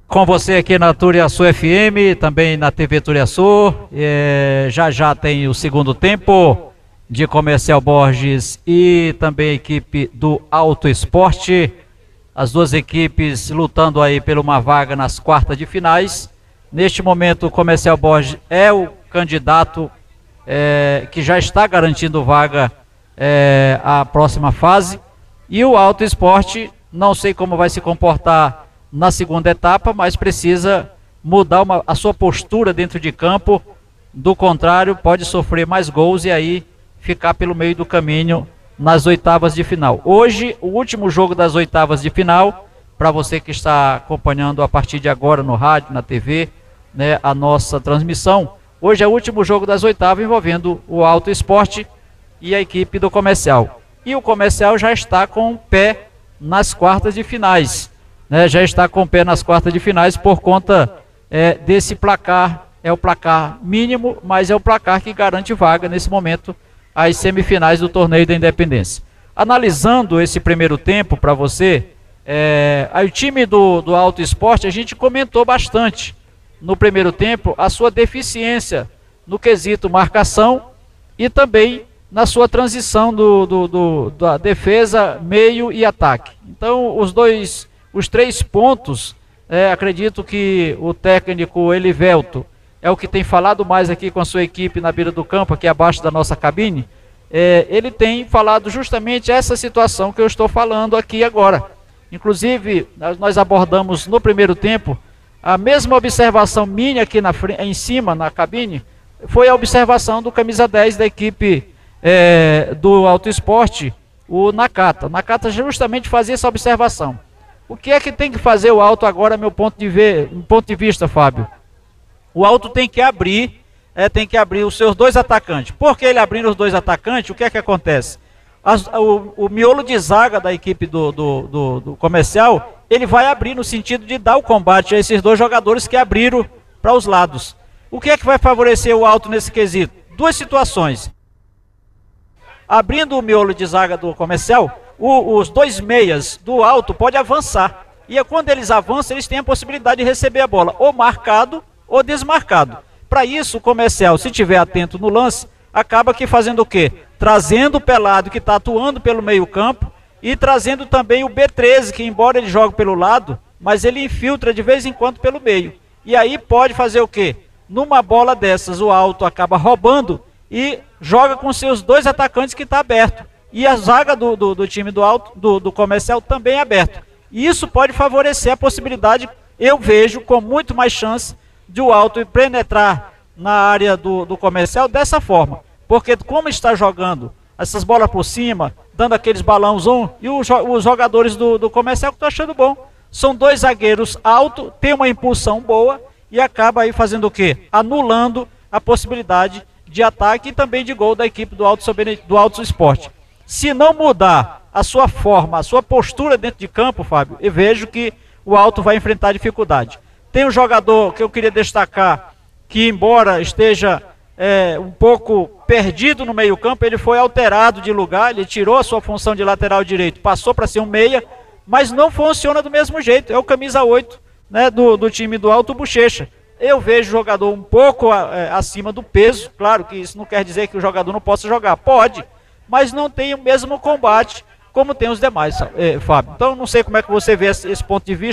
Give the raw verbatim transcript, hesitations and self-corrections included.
Com você aqui na Turiaçu F M, também na T V Turiaçu. É, já já tem o segundo tempo de Comercial Borges e também a equipe do Alto Esporte. As duas equipes lutando aí por uma vaga nas quartas de finais. Neste momento o Comercial Borges é o candidato é, que já está garantindo vaga é, à próxima fase. E o Alto Esporte, não sei como vai se comportar na segunda etapa, mas precisa mudar uma, a sua postura dentro de campo. Do contrário, pode sofrer mais gols e aí ficar pelo meio do caminho nas oitavas de final. Hoje, o último jogo das oitavas de final, para você que está acompanhando a partir de agora no rádio, na T V, né, a nossa transmissão. Hoje é o último jogo das oitavas envolvendo o Alto Esporte e a equipe do Comercial. E o Comercial já está com o pé nas quartas de finais. Né, já está com o pé nas quartas de finais por conta é, desse placar. É o placar mínimo, mas é o placar que garante vaga nesse momento às semifinais do Torneio da Independência. Analisando esse primeiro tempo para você, é, o time do, do Alto Esporte, a gente comentou bastante no primeiro tempo a sua deficiência no quesito marcação e também na sua transição do, do, do, da defesa, meio e ataque. Então os dois Os três pontos, é, acredito que o técnico Elivelto é o que tem falado mais aqui com a sua equipe na beira do campo, aqui abaixo da nossa cabine. É, ele tem falado justamente essa situação que eu estou falando aqui agora. Inclusive, nós abordamos no primeiro tempo, a mesma observação minha aqui na, em cima, na cabine, foi a observação do camisa dez da equipe é, do Alto Esporte, o Nakata. O Nakata justamente fazia essa observação. O que é que tem que fazer o Alto agora, meu ponto de ver, meu ponto de vista, Fábio? O Alto tem que abrir, é, tem que abrir os seus dois atacantes. Por que ele abrindo os dois atacantes, o que é que acontece? As, o, o miolo de zaga da equipe do, do, do, do Comercial, ele vai abrir no sentido de dar o combate a esses dois jogadores que abriram para os lados. O que é que vai favorecer o Alto nesse quesito? Duas situações. Abrindo o miolo de zaga do Comercial, O, os dois meias do Alto podem avançar. E quando eles avançam, eles têm a possibilidade de receber a bola, ou marcado ou desmarcado. Para isso, o Comercial, se estiver atento no lance, acaba que fazendo o quê? Trazendo o Pelado, que está atuando pelo meio campo, e trazendo também o B treze, que embora ele jogue pelo lado, mas ele infiltra de vez em quando pelo meio. E aí pode fazer o quê? Numa bola dessas, o Alto acaba roubando e joga com seus dois atacantes que está aberto. E a zaga do, do, do time do Alto, do, do Comercial também é aberta. E isso pode favorecer a possibilidade, eu vejo com muito mais chance, de o Alto penetrar na área do, do Comercial dessa forma. Porque como está jogando essas bolas por cima, dando aqueles balãos um, e os, os jogadores do, do Comercial que estão achando bom. São dois zagueiros altos, tem uma impulsão boa e acaba aí fazendo o quê? Anulando a possibilidade de ataque e também de gol da equipe do Alto, do Alto Esporte. Se não mudar a sua forma, a sua postura dentro de campo, Fábio, eu vejo que o Alto vai enfrentar dificuldade. Tem um jogador que eu queria destacar, que embora esteja é, um pouco perdido no meio campo, ele foi alterado de lugar, ele tirou a sua função de lateral direito, passou para ser um meia, mas não funciona do mesmo jeito, é o camisa oito, né, do, do time do Alto, Bochecha. Eu vejo o jogador um pouco é, acima do peso, claro que isso não quer dizer que o jogador não possa jogar, pode, mas não tem o mesmo combate como tem os demais, é, Fábio. Então não sei como é que você vê esse, esse ponto de vista.